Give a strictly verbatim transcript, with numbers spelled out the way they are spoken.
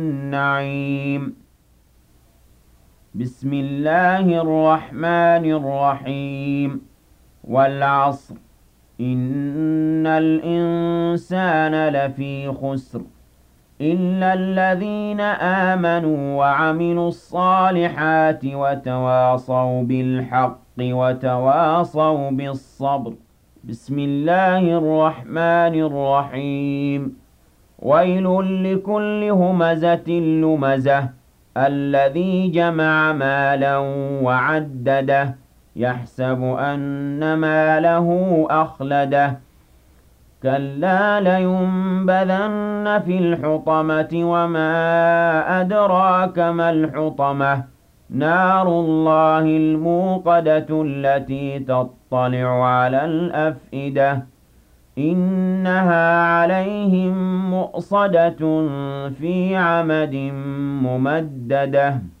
النعيم. بسم الله الرحمن الرحيم. والعصر إن الإنسان لفي خسر إلا الذين آمنوا وعملوا الصالحات وتواصوا بالحق وتواصوا بالصبر. بسم الله الرحمن الرحيم. ويل لكل همزة لمزة الذي جمع مالا وعدده يحسب أن ماله أخلده كلا لينبذن في الحطمة وما أدراك ما الحطمة نار الله الموقدة التي تطلع على الأفئدة إنها عليهم مؤصدة في عمد ممددة.